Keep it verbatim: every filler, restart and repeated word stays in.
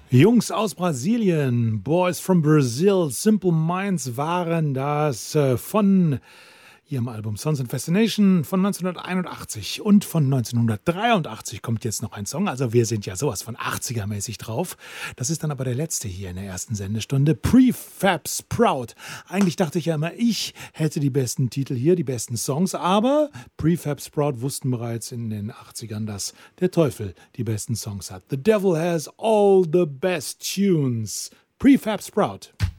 Jungs aus Brasilien, Boys from Brazil, Simple Minds waren das äh, von ihrem Album Sons and Fascination von neunzehnhunderteinundachtzig. Und von neunzehnhundertdreiundachtzig kommt jetzt noch ein Song. Also wir sind ja sowas von achtziger-mäßig drauf. Das ist dann aber der letzte hier in der ersten Sendestunde. Prefab Sprout. Eigentlich dachte ich ja immer, ich hätte die besten Titel hier, die besten Songs. Aber Prefab Sprout wussten bereits in den achtzigern, dass der Teufel die besten Songs hat. The devil has all the best tunes. Prefab Sprout.